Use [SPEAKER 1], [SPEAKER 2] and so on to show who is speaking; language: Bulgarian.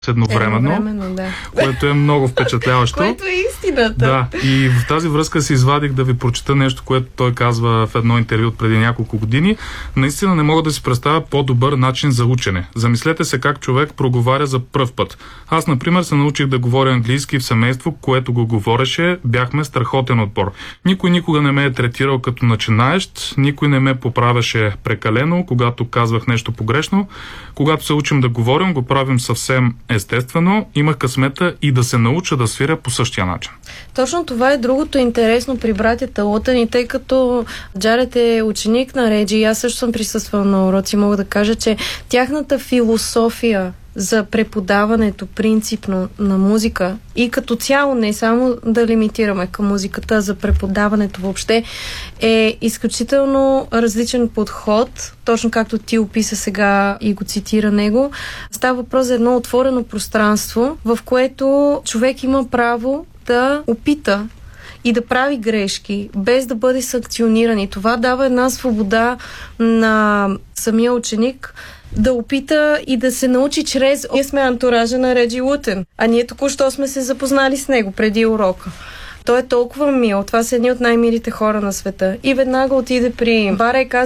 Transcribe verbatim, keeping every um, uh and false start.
[SPEAKER 1] едновременно,
[SPEAKER 2] едновременно да.
[SPEAKER 1] което е много впечатляващо.
[SPEAKER 2] Което е истината.
[SPEAKER 1] Да, и в тази връзка си извадих да ви прочета нещо, което той казва в едно интервю преди няколко години. Наистина не мога да си представя по-добър начин за учене. Замислете се как човек проговаря за пръв път. Аз, например, се научих да говоря английски в семейство, което го говореше, бяхме страхотен отбор. Никой никога не ме е третирал като начинаещ, никой не ме поправяше прекалено, когато казвах нещо погрешно. Когато се учим да говорим, го правим съвсем естествено. Имах късмета и да се науча да свиря по същия начин.
[SPEAKER 2] Точно това е другото интересно при братята Лутън, и тъй като Джаред е ученик на Реджи и аз също съм присъствала на уроци, мога да кажа, че тяхната философия за преподаването принципно на музика и като цяло, не само да лимитираме към музиката, за преподаването въобще, е изключително различен подход, точно както ти описа сега и го цитира него. Става въпрос за едно отворено пространство, в което човек има право да опита и да прави грешки, без да бъде санкциониран. И това дава една свобода на самия ученик да опита и да се научи чрез... Ние сме антуража на Реджи Лутън, а ние току-що сме се запознали с него преди урока. Той е толкова мил, това са едни от най-милите хора на света. И веднага отиде при бара и каза: